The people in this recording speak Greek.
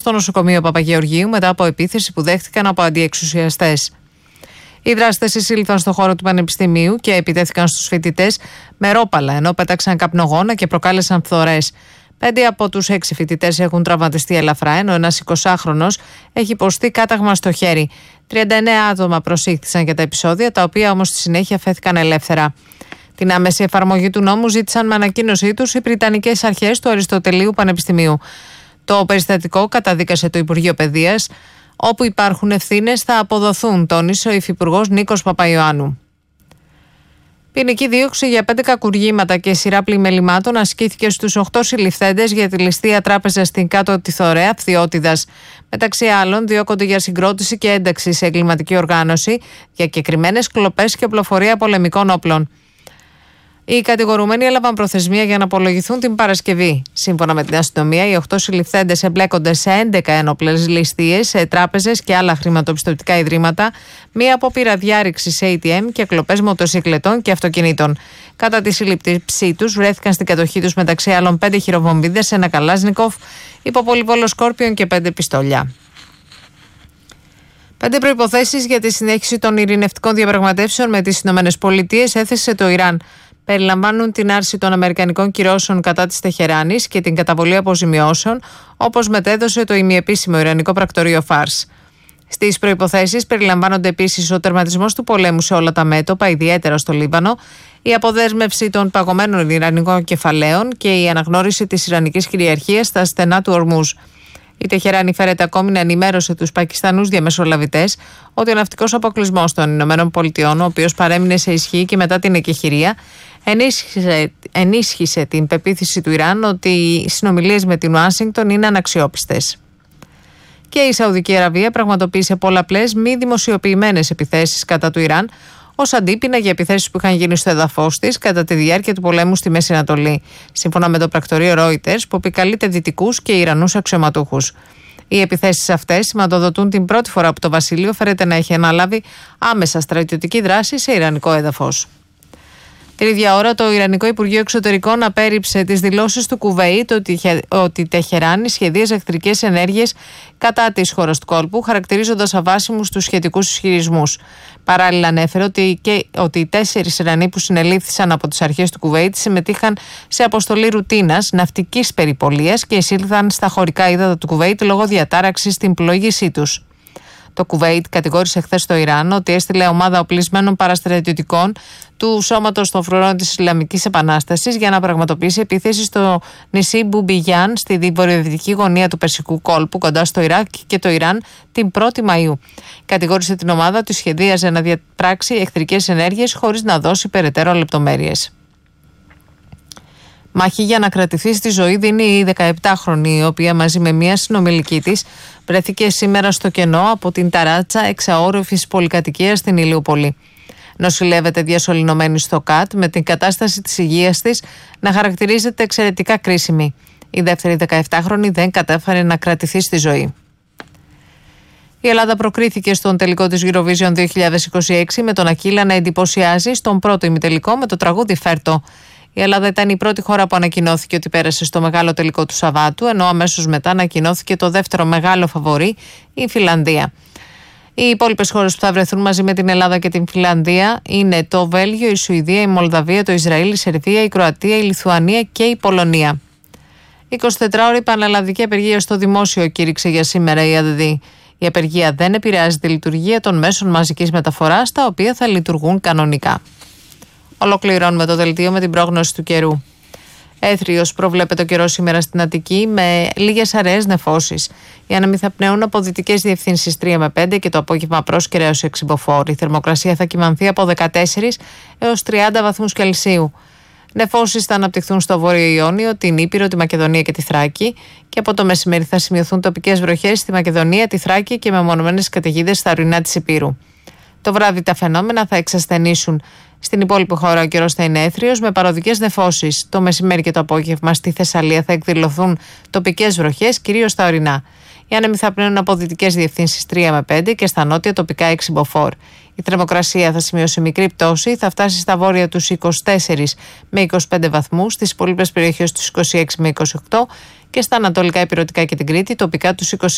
στο νοσοκομείο Παπαγεωργίου μετά από επίθεση που δέχτηκαν από αντιεξουσιαστές. Οι δράστες εισήλθαν στο χώρο του Πανεπιστημίου και επιτέθηκαν στους φοιτητές με ρόπαλα, ενώ πέταξαν καπνογόνα και προκάλεσαν φθορές. 5 από τους 6 φοιτητές έχουν τραυματιστεί ελαφρά, ενώ ένας 20χρονος έχει υποστεί κάταγμα στο χέρι. 39 άτομα προσήχθησαν για τα επεισόδια, τα οποία όμως στη συνέχεια φέθηκαν ελεύθερα. Την άμεση εφαρμογή του νόμου ζήτησαν με ανακοίνωσή τους οι Βρυτανικές Αρχές του Αριστοτελείου Πανεπιστημίου. Το περιστατικό καταδίκασε το Υπουργείο Παιδείας, όπου υπάρχουν ευθύνες θα αποδοθούν, τόνισε ο Υφυπουργός Νίκος Παπαϊωάννου. Ποινική δίωξη για 5 κακουργήματα και σειρά πλημελημάτων ασκήθηκε στους 8 συλληφθέντες για τη ληστεία τράπεζα στην Κάτω Τιθωρέα Φθιώτιδας. Μεταξύ άλλων, διώκονται για συγκρότηση και ένταξη σε εγκληματική οργάνωση, διακεκριμένες κλοπές και οπλοφορία πολεμικών όπλων. Οι κατηγορούμενοι έλαβαν προθεσμία για να απολογηθούν την Παρασκευή. Σύμφωνα με την αστυνομία, οι 8 συλληφθέντες εμπλέκονται σε 11 ένοπλες ληστείες σε τράπεζες και άλλα χρηματοπιστωτικά ιδρύματα, μία απόπειρα διάρρηξης ATM και κλοπές μοτοσυκλετών και αυτοκινήτων. Κατά τη σύλληψή τους, βρέθηκαν στην κατοχή τους μεταξύ άλλων 5 χειροβομβίδες, ένα καλάζνικοφ, υποπολιβόλο σκόρπιον και 5 πιστόλια. 5 προϋποθέσεις για τη συνέχιση των ειρηνευτικών διαπραγματεύσεων με τις ΗΠΑ έθεσε το Ιράν. Περιλαμβάνουν την άρση των αμερικανικών κυρώσεων κατά της Τεχεράνης και την καταβολή αποζημιώσεων, όπως μετέδωσε το ημιεπίσημο Ιρανικό πρακτορείο Φάρς. Στις προϋποθέσεις περιλαμβάνονται επίσης ο τερματισμός του πολέμου σε όλα τα μέτωπα, ιδιαίτερα στο Λίβανο, η αποδέσμευση των παγωμένων ιρανικών κεφαλαίων και η αναγνώριση της ιρανικής κυριαρχίας στα στενά του Ορμούζ. Η Τεχεράνη φέρεται ακόμη να ενημέρωσε τους Πακιστανούς διαμεσολαβητές ότι ο ναυτικός αποκλεισμός των ΗΠΑ, ο οποίος παρέμεινε σε ισχύ και μετά την εκεχηρία, ενίσχυσε την πεποίθηση του Ιράν ότι οι συνομιλίες με την Ουάσιγκτον είναι αναξιόπιστες. Και η Σαουδική Αραβία πραγματοποίησε πολλαπλές μη δημοσιοποιημένες επιθέσεις κατά του Ιράν ως αντίπεινα για επιθέσεις που είχαν γίνει στο έδαφος της κατά τη διάρκεια του πολέμου στη Μέση Ανατολή, σύμφωνα με το πρακτορείο Reuters, που επικαλείται δυτικούς και Ιρανούς αξιωματούχους. Οι επιθέσεις αυτές σηματοδοτούν την πρώτη φορά που το Βασίλειο φέρεται να έχει αναλάβει άμεσα στρατιωτική δράση σε ιρανικό έδαφος. Την ίδια ώρα, το Ιρανικό Υπουργείο Εξωτερικών απέρριψε τις δηλώσεις του Κουβέιτ ότι η Τεχεράνη σχεδίαζε εχθρικές ενέργειες κατά της χώρας του κόλπου, χαρακτηρίζοντας αβάσιμους τους σχετικούς ισχυρισμούς. Παράλληλα, ανέφερε ότι οι 4 Ιρανοί που συνελήφθησαν από τις αρχές του Κουβέιτ συμμετείχαν σε αποστολή ρουτίνας ναυτικής περιπολίας και εισήλθαν στα χωρικά ύδατα του Κουβέιτ λόγω διατάραξης στην πλοήγησή τους. Το Κουβέιτ κατηγόρησε χθες το Ιράν ότι έστειλε ομάδα οπλισμένων παραστρατιωτικών του Σώματος των Φρουρών της Ισλαμικής Επανάστασης για να πραγματοποιήσει επίθεση στο νησί Μπουμπιγιάν στη βορειοδυτική γωνία του Περσικού κόλπου κοντά στο Ιράκ και το Ιράν την 1η Μαΐου. Κατηγόρησε την ομάδα ότι σχεδίαζε να διαπράξει εχθρικές ενέργειες χωρίς να δώσει περαιτέρω λεπτομέρειες. Μάχη για να κρατηθεί στη ζωή δίνει η 17χρονη, η οποία μαζί με μία συνομιλική της βρέθηκε σήμερα στο κενό από την ταράτσα εξαόροφης πολυκατοικίας στην Ηλιούπολη. Νοσηλεύεται διασωληνωμένη στο ΚΑΤ, με την κατάσταση της υγείας της να χαρακτηρίζεται εξαιρετικά κρίσιμη. Η δεύτερη 17χρονη δεν κατάφερε να κρατηθεί στη ζωή. Η Ελλάδα προκρίθηκε στον τελικό της Eurovision 2026 με τον Ακύλα να εντυπωσιάζει στον πρώτο ημιτελικό με το τραγούδι Φέρτο. Η Ελλάδα ήταν η πρώτη χώρα που ανακοινώθηκε ότι πέρασε στο μεγάλο τελικό του Σαββάτου, ενώ αμέσως μετά ανακοινώθηκε το δεύτερο μεγάλο φαβορί, η Φινλανδία. Οι υπόλοιπες χώρες που θα βρεθούν μαζί με την Ελλάδα και την Φινλανδία είναι το Βέλγιο, η Σουηδία, η Μολδαβία, το Ισραήλ, η Σερβία, η Κροατία, η Λιθουανία και η Πολωνία. 24ωρη πανελλαδική απεργία στο δημόσιο κήρυξε για σήμερα η ΑΔΔ. Η απεργία δεν επηρεάζει τη λειτουργία των μέσων μαζικής μεταφοράς, τα οποία θα λειτουργούν κανονικά. Ολοκληρώνουμε το δελτίο με την πρόγνωση του καιρού. Έθριος προβλέπεται ο καιρός σήμερα στην Αττική με λίγες αραιές νεφώσεις. Οι άνεμοι θα πνέουν από δυτικές διευθύνσεις 3 με 5 και το απόγευμα πρόσκαιρα έως εξυμποφόρη. Η θερμοκρασία θα κυμανθεί από 14 έως 30 βαθμούς Κελσίου. Νεφώσεις θα αναπτυχθούν στο Βόρειο Ιόνιο, την Ήπειρο, τη Μακεδονία και τη Θράκη, και από το μεσημέρι θα σημειωθούν τοπικές βροχές στη Μακεδονία, τη Θράκη και μεμονωμένες καταιγίδες στα ορεινά της Ηπείρου. Το βράδυ τα φαινόμενα θα εξασθενήσουν. Στην υπόλοιπη χώρα ο καιρός θα είναι έθριος με παροδικές νεφώσεις. Το μεσημέρι και το απόγευμα στη Θεσσαλία θα εκδηλωθούν τοπικές βροχές, κυρίως στα ορεινά. Οι άνεμοι θα πνέουν από δυτικές διευθύνσεις 3 με 5 και στα νότια τοπικά 6 μποφόρ. Η θερμοκρασία θα σημειώσει μικρή πτώση, θα φτάσει στα βόρεια τους 24 με 25 βαθμούς, στις υπόλοιπες περιοχές τους 26 με 28 και στα ανατολικά ηπειρωτικά και την Κρήτη τοπικά τους